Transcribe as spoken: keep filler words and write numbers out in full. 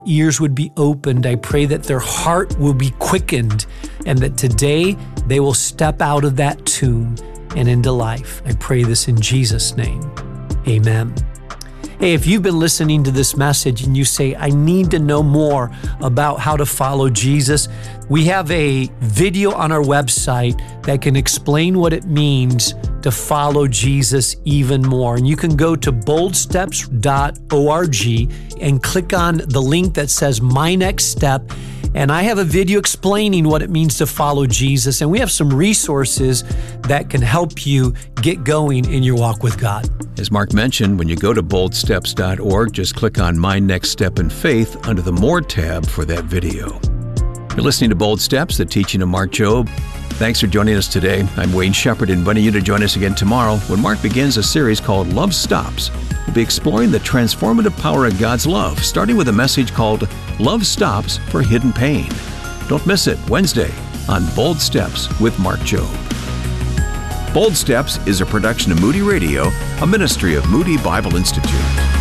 ears would be opened. I pray that their heart will be quickened and that today they will step out of that tomb and into life. I pray this in Jesus' name. Amen. Hey, if you've been listening to this message and you say, I need to know more about how to follow Jesus, we have a video on our website that can explain what it means to follow Jesus even more. And you can go to bold steps dot org and click on the link that says My Next Step. And I have a video explaining what it means to follow Jesus. And we have some resources that can help you get going in your walk with God. As Mark mentioned, when you go to bold steps dot org, just click on My Next Step in Faith under the More tab for that video. You're listening to Bold Steps, the teaching of Mark Jobe. Thanks for joining us today. I'm Wayne Shepherd, inviting you to join us again tomorrow when Mark begins a series called Love Stops. We'll be exploring the transformative power of God's love, starting with a message called Love Stops for Hidden Pain. Don't miss it, Wednesday on Bold Steps with Mark Jobe. Bold Steps is a production of Moody Radio, a ministry of Moody Bible Institute.